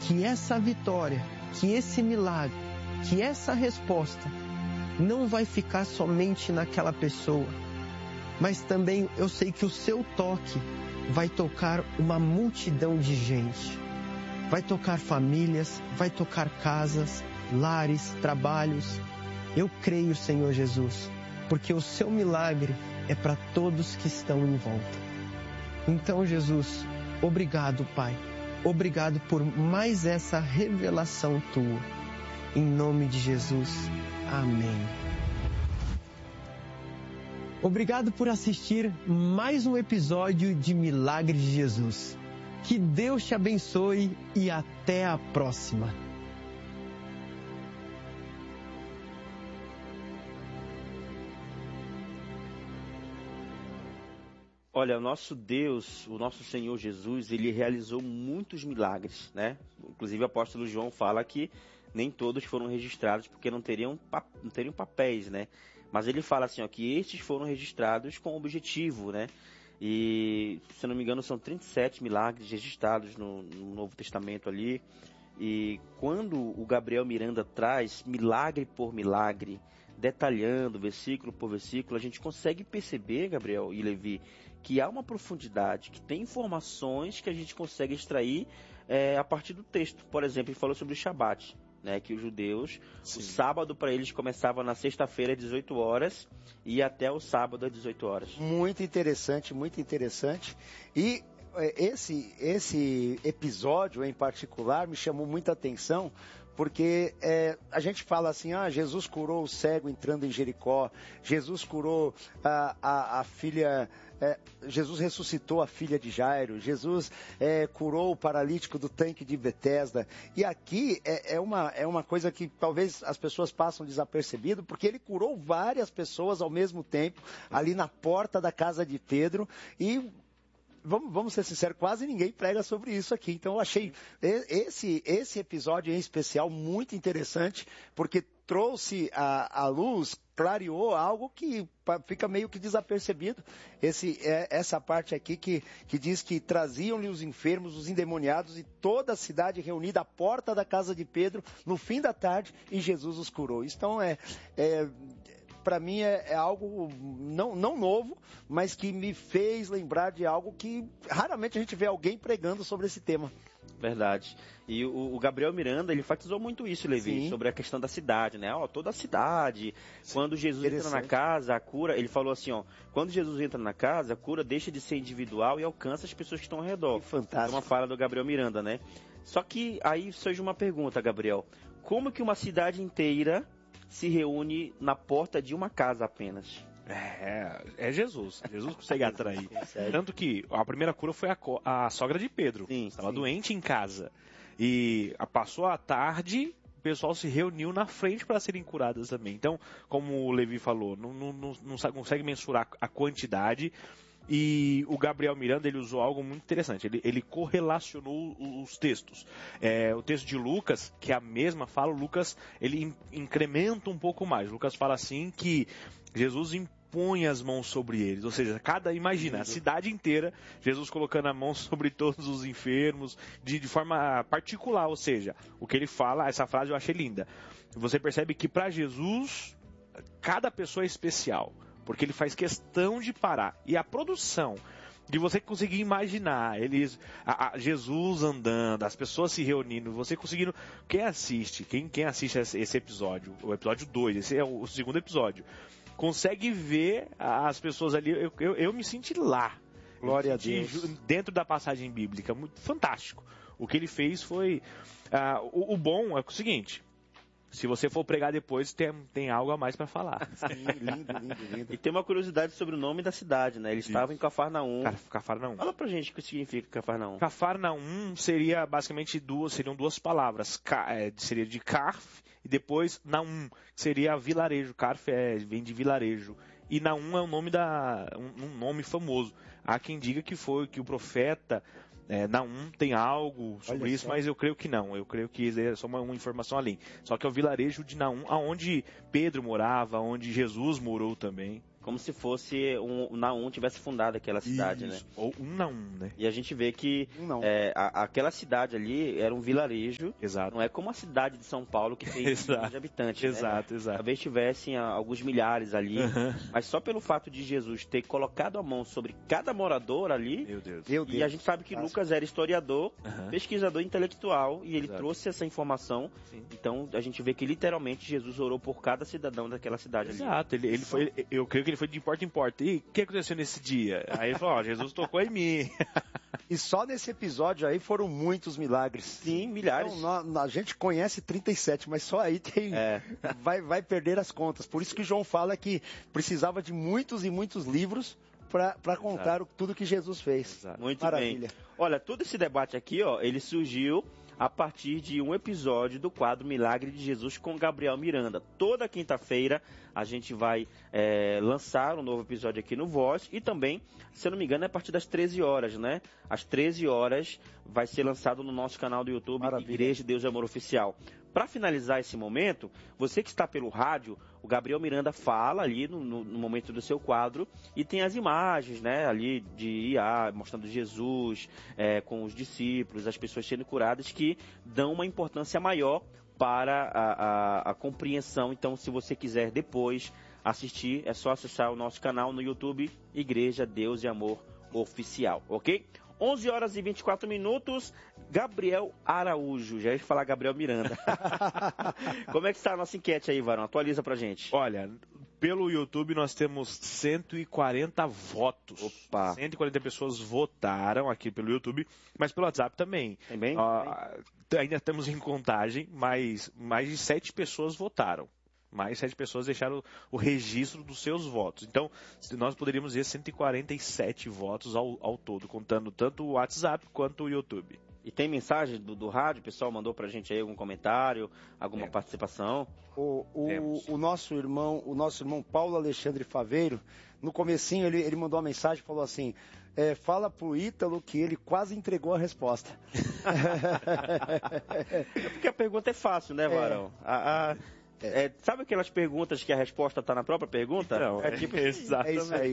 que essa vitória, que esse milagre, que essa resposta não vai ficar somente naquela pessoa, mas também eu sei que o seu toque vai tocar uma multidão de gente. Vai tocar famílias, vai tocar casas, lares, trabalhos. Eu creio, Senhor Jesus, porque o seu milagre é para todos que estão em volta. Então, Jesus, obrigado, Pai. Obrigado por mais essa revelação tua. Em nome de Jesus. Amém. Obrigado por assistir mais um episódio de Milagres de Jesus. Que Deus te abençoe e até a próxima. Olha, o nosso Deus, o nosso Senhor Jesus, ele realizou muitos milagres, né? Inclusive o apóstolo João fala que nem todos foram registrados porque não teriam papéis, né? Mas ele fala assim, ó, que estes foram registrados com objetivo, né? E, se eu não me engano, são 37 milagres registrados no Novo Testamento ali. E quando o Gabriel Miranda traz milagre por milagre, detalhando versículo por versículo, a gente consegue perceber, Gabriel e Levi, que há uma profundidade, que tem informações que a gente consegue extrair a partir do texto. Por exemplo, ele falou sobre o Shabat, né, que os judeus, sim, o sábado para eles começava na sexta-feira às 18 horas e ia até o sábado às 18 horas. Muito interessante, muito interessante. E esse episódio em particular me chamou muita atenção, porque a gente fala assim, Jesus curou o cego entrando em Jericó, Jesus curou a filha, Jesus ressuscitou a filha de Jairo, Jesus curou o paralítico do tanque de Betesda. E aqui é uma coisa que talvez as pessoas passam desapercebido, porque ele curou várias pessoas ao mesmo tempo, ali na porta da casa de Pedro, e vamos ser sinceros, quase ninguém prega sobre isso aqui. Então eu achei esse episódio em especial muito interessante, porque trouxe à luz, clareou algo que fica meio que desapercebido. Essa parte aqui que diz que traziam-lhe os enfermos, os endemoniados, e toda a cidade reunida à porta da casa de Pedro no fim da tarde, e Jesus os curou. Então para mim é algo não novo, mas que me fez lembrar de algo que raramente a gente vê alguém pregando sobre esse tema. Verdade. E o Gabriel Miranda, ele enfatizou muito isso, Levi, sim, sobre a questão da cidade, né? Toda a cidade, sim, quando Jesus entra na casa, a cura, ele falou assim, quando Jesus entra na casa, a cura deixa de ser individual e alcança as pessoas que estão ao redor. Que fantástico. É uma fala do Gabriel Miranda, né? Só que aí surge uma pergunta, Gabriel. Como que uma cidade inteira se reúne na porta de uma casa apenas? É Jesus. Jesus consegue atrair. Tanto que a primeira cura foi a sogra de Pedro. Estava doente em casa. E passou a tarde, o pessoal se reuniu na frente para serem curadas também. Então, como o Levi falou, não consegue mensurar a quantidade. E o Gabriel Miranda, ele usou algo muito interessante. Ele correlacionou os textos. O texto de Lucas, que é a mesma fala, Lucas, ele incrementa um pouco mais. Lucas fala assim que Jesus impõe as mãos sobre eles. Ou seja, imagina, a cidade inteira, Jesus colocando a mão sobre todos os enfermos, de forma particular. Ou seja, o que ele fala, essa frase eu achei linda. Você percebe que para Jesus, cada pessoa é especial, porque ele faz questão de parar. E a produção, de você conseguir imaginar Jesus andando, as pessoas se reunindo, você conseguindo... Quem assiste esse episódio, o episódio 2, esse é o segundo episódio, consegue ver as pessoas ali, eu me senti lá. Glória a Deus. Dentro da passagem bíblica, muito fantástico. O que ele fez foi... o bom é o seguinte... Se você for pregar depois, tem algo a mais para falar. Sim, lindo. E tem uma curiosidade sobre o nome da cidade, né? Eles estavam em Cafarnaum. Cafarnaum. Fala pra gente o que significa Cafarnaum. Cafarnaum seria basicamente seriam duas palavras. Seria de Carf e depois Naum, que seria vilarejo. Carf vem de vilarejo. E Naum é um nome famoso. Há quem diga que o profeta... Naum tem algo sobre isso, mas eu creio que não. Eu creio que é só uma informação além. Só que é o vilarejo de Naum, onde Pedro morava, onde Jesus morou também. Como se fosse Naum tivesse fundado aquela cidade, Isso. né? Ou Naum, né? E a gente vê que aquela cidade ali era um vilarejo. Exato. Não é como a cidade de São Paulo que tem milhões de habitantes. Exato, né? exato. Talvez tivessem alguns milhares ali. Mas só pelo fato de Jesus ter colocado a mão sobre cada morador ali. Meu Deus. E a gente sabe que Lucas era historiador, pesquisador intelectual, e ele trouxe essa informação. Sim. Então a gente vê que literalmente Jesus orou por cada cidadão daquela cidade ali. Exato. Ele foi, eu creio que ele foi de porta em porta. E o que aconteceu nesse dia? Aí ele falou, Jesus tocou em mim. E só nesse episódio aí foram muitos milagres. Sim, milhares. Então, a gente conhece 37, mas só aí tem vai perder as contas. Por isso que João fala que precisava de muitos e muitos livros para contar tudo que Jesus fez. Exato. Muito Maravilha. bem. Olha, todo esse debate aqui, ele surgiu a partir de um episódio do quadro Milagre de Jesus com Gabriel Miranda. Toda quinta-feira a gente vai lançar um novo episódio aqui no Voz e também, se eu não me engano, é a partir das 13 horas, né? Às 13 horas vai ser lançado no nosso canal do YouTube, Maravilha. Igreja Deus e Amor Oficial. Para finalizar esse momento, você que está pelo rádio, o Gabriel Miranda fala ali no momento do seu quadro e tem as imagens, né, ali de IA, mostrando Jesus com os discípulos, as pessoas sendo curadas, que dão uma importância maior para a compreensão. Então, se você quiser depois assistir, é só acessar o nosso canal no YouTube, Igreja Deus e Amor Oficial, ok? 11 horas e 24 minutos, Gabriel Araújo, já ia falar Gabriel Miranda. Como é que está a nossa enquete aí, Varão? Atualiza pra gente. Olha, pelo YouTube nós temos 140 votos. Opa! 140 pessoas votaram aqui pelo YouTube, mas pelo WhatsApp também. Também? Ainda estamos em contagem, mas mais de 7 pessoas votaram. Mais 7 pessoas deixaram o registro dos seus votos. Então, nós poderíamos ver 147 votos ao todo, contando tanto o WhatsApp quanto o YouTube. E tem mensagem do rádio? O pessoal mandou pra gente aí algum comentário, alguma participação? O nosso irmão Paulo Alexandre Faveiro, no comecinho ele mandou uma mensagem e falou assim, fala pro Ítalo que ele quase entregou a resposta. É porque a pergunta é fácil, né, Varão? Sabe aquelas perguntas que a resposta está na própria pergunta? Não, tipo exatamente. É isso aí.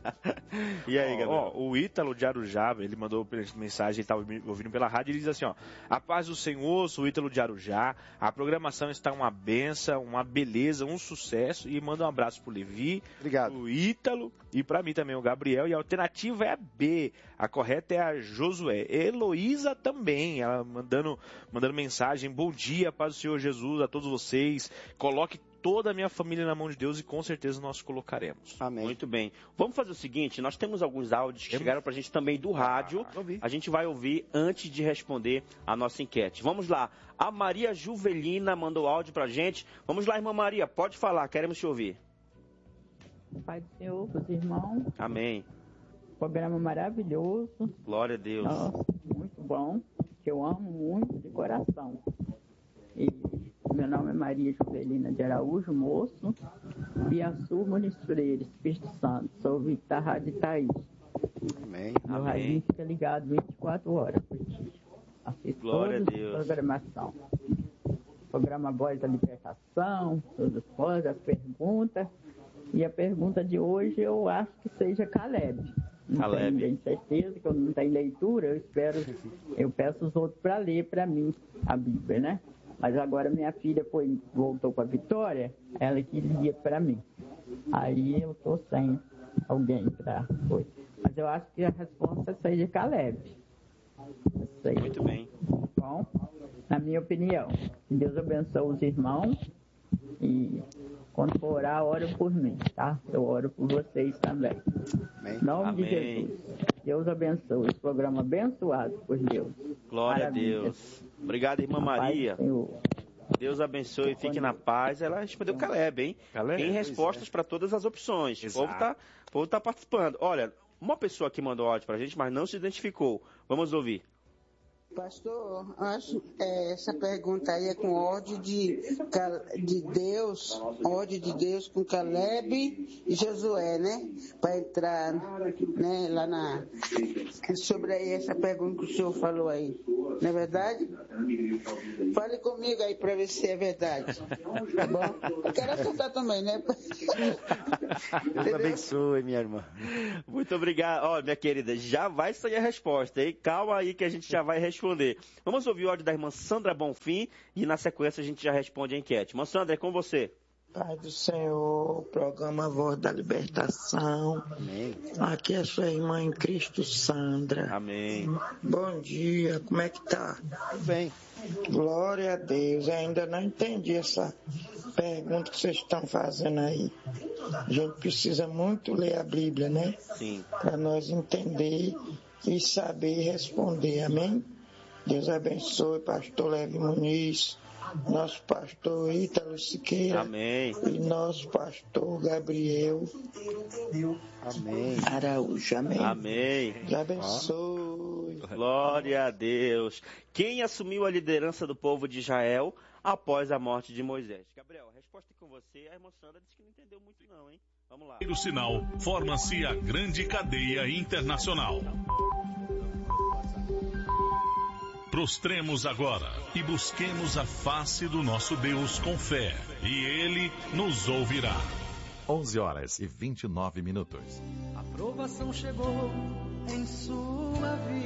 E aí, Gabriel? O Ítalo de Arujá, ele mandou mensagem, ele estava ouvindo pela rádio, ele diz assim, a paz do Senhor, sou o Ítalo de Arujá, a programação está uma benção, uma beleza, um sucesso, e manda um abraço pro Levi, pro Ítalo, e para mim também o Gabriel, e a alternativa é a B, a correta é a Josué. Heloísa também, ela mandando mensagem, bom dia, paz do Senhor Jesus a todos vocês, coloque toda a minha família na mão de Deus e com certeza nós colocaremos. Amém. Muito bem. Vamos fazer o seguinte, nós temos alguns áudios que chegaram pra gente também do rádio. A gente vai ouvir antes de responder a nossa enquete. Vamos lá. A Maria Juvelina mandou áudio pra gente. Vamos lá, irmã Maria, pode falar, queremos te ouvir. Pai do Senhor, os irmãos. Amém. Programa maravilhoso. Glória a Deus. Nossa, muito bom. Que eu amo muito de coração. E meu nome é Maria Juvelina de Araújo, moço, Biaçu, Muniz Freire, Espírito Santo. Sou ouvinte da Rádio Itaí. Amém. Meu rádio fica ligado 24 horas por dia. Assisto Glória toda a Deus. A programação. Programa Voz da Libertação, todas as perguntas. E a pergunta de hoje eu acho que seja Caleb. Não tenho certeza, que eu não tenho leitura, eu peço os outros para ler para mim a Bíblia, né? Mas agora minha filha voltou com a Vitória, ela que lia para mim. Aí eu estou sem alguém para coisa. Mas eu acho que a resposta seja Caleb. Muito bem. Bom, na minha opinião, que Deus abençoe os irmãos e quando for orar, ora por mim, tá? Eu oro por vocês também. Em nome de Jesus. Deus abençoe. Esse programa abençoado por Deus. Glória a Deus. Obrigado, irmã Maria. Deus abençoe e fique na paz. Ela respondeu Caleb, hein? Tem respostas para todas as opções. O povo tá participando. Olha, uma pessoa que mandou áudio pra gente, mas não se identificou. Vamos ouvir. Pastor, acho essa pergunta aí é com ódio de Deus, ódio de Deus com Caleb e Josué, né? Para entrar, né, lá sobre aí essa pergunta que o senhor falou aí. Não é verdade? Fale comigo aí para ver se é verdade. Tá bom? Eu quero acertar também, né? Deus abençoe, minha irmã. Muito obrigado. Ó, minha querida, já vai sair a resposta, hein? Calma aí que a gente já vai responder. Vamos ouvir o áudio da irmã Sandra Bonfim e na sequência a gente já responde a enquete. Irmã Sandra, é com você. Pai do Senhor, programa Voz da Libertação. Amém. Aqui é a sua irmã em Cristo, Sandra. Amém. Bom dia, como é que tá? Tudo bem. Glória a Deus, eu ainda não entendi essa pergunta que vocês estão fazendo aí. A gente precisa muito ler a Bíblia, né? Sim. Para nós entender e saber responder, amém? Deus abençoe, pastor Levi Muniz, nosso pastor Ítalo Siqueira. Amém. E nosso pastor Gabriel. Amém. Araújo, amém. Amém. Deus abençoe. Glória a Deus. Quem assumiu a liderança do povo de Israel após a morte de Moisés? Gabriel, a resposta é com você. A irmã Sandra disse que não entendeu muito não, hein? Vamos lá. No sinal, forma-se a grande cadeia internacional. Prostremos agora e busquemos a face do nosso Deus com fé, e Ele nos ouvirá. 11h29. A provação chegou em sua vida.